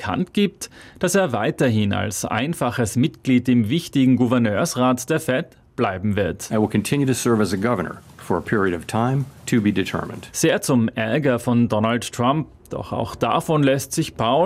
bekannt gibt, dass er weiterhin als einfaches Mitglied im wichtigen Gouverneursrat der Fed bleiben wird. I will continue to serve as a governor for a period of time to be determined. Sehr zum Ärger von Donald Trump. Doch auch davon lässt sich Powell